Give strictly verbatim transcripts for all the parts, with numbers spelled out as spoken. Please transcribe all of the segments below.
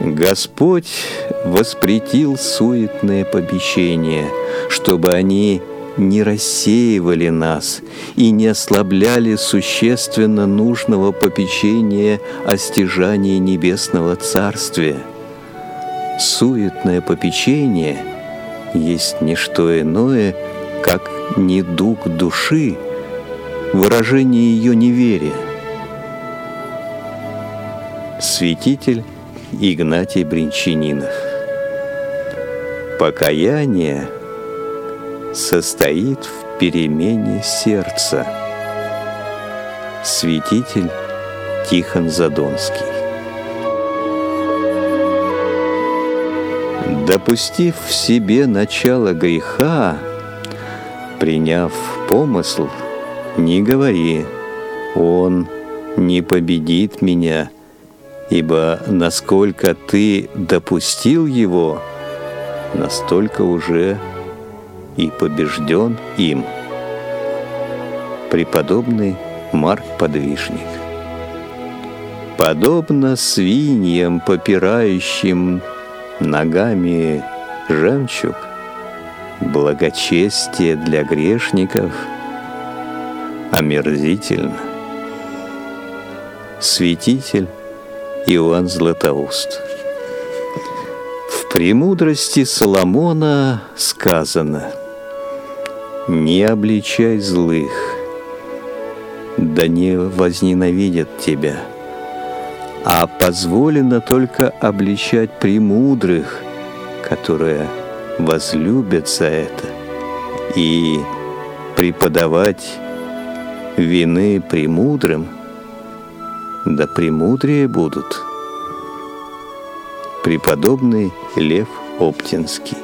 Господь воспретил суетные попечения, чтобы они не рассеивали нас и не ослабляли существенно нужного попечения о стяжании небесного царствия. Суетное попечение есть не что иное, как недуг души, выражение ее неверия. Святитель Игнатий Бринчанинов. Покаяние состоит в перемене сердца. Святитель Тихон Задонский. Допустив в себе начало греха, приняв помысл, не говори: «Он не победит меня», ибо насколько ты допустил его, настолько уже и побежден им. Преподобный Марк Подвижник. Подобно свиньям, попирающим ногами жемчуг, благочестие для грешников омерзительно. Святитель Иоанн Златоуст. В «Премудрости Соломона» сказано: «Не обличай злых, да не возненавидят тебя, а позволено только обличать премудрых, которые возлюбят за это, и преподавать вины премудрым, да премудрее будут». Преподобный Лев Оптинский.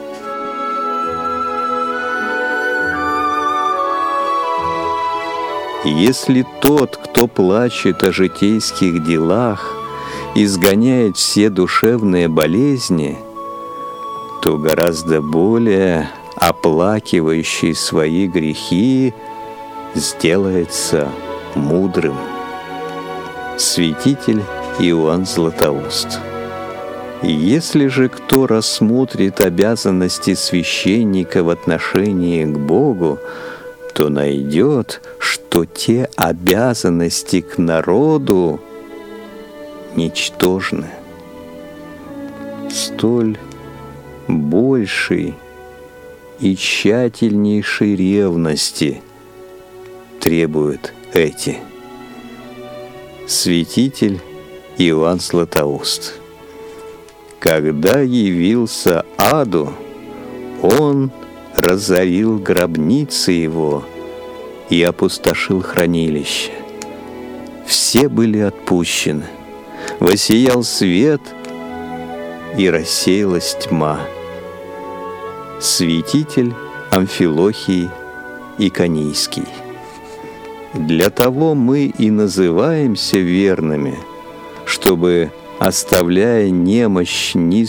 Если тот, кто плачет о житейских делах, изгоняет все душевные болезни, то гораздо более оплакивающий свои грехи сделается мудрым. Святитель Иоанн Златоуст. Если же кто рассмотрит обязанности священника в отношении к Богу, то найдет, что те обязанности к народу ничтожны. Столь большей и тщательнейшей ревности требуют эти. Святитель Иоанн Златоуст. Когда явился аду, он разорил гробницы его и опустошил хранилище. Все были отпущены, воссиял свет, и рассеялась тьма. Святитель Амфилохий Иконийский. Для того мы и называемся верными, чтобы, оставляя немощь